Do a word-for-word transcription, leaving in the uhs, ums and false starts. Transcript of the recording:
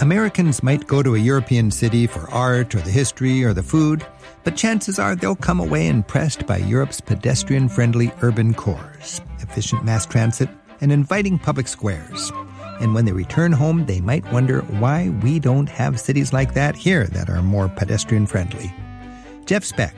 Americans might go to a European city for art or the history or the food, but chances are they'll come away impressed by Europe's pedestrian-friendly urban cores, efficient mass transit, and inviting public squares. And when they return home, they might wonder why we don't have cities like that here that are more pedestrian-friendly. Jeff Speck,